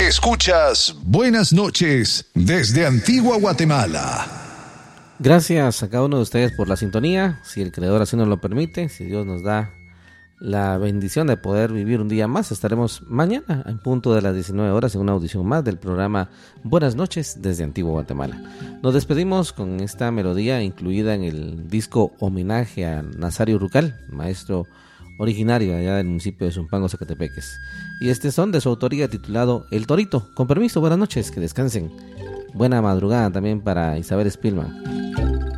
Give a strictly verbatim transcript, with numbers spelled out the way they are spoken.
Escuchas Buenas noches desde Antigua Guatemala. Gracias a cada uno de ustedes por la sintonía. Si el Creador así nos lo permite, si Dios nos da la bendición de poder vivir un día más, estaremos mañana en punto de las diecinueve horas en una audición más del programa Buenas noches desde Antigua Guatemala. Nos despedimos con esta melodía incluida en el disco homenaje a Nazario Rucal, maestro originario allá del municipio de Zumpango, Zacatepeques. Y este son de su autoría titulado El Torito. Con permiso, buenas noches, que descansen. Buena madrugada también para Isabel Spillman.